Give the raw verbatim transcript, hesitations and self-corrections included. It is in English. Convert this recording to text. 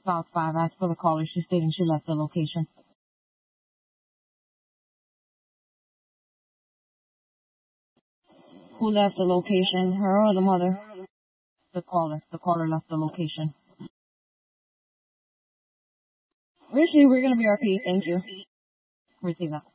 South five. As for the caller, she's stating she left the location. Who left the location? Her or the mother? The caller. The caller left the location. Rishi, we're going to be R P. Thank you. Receive that.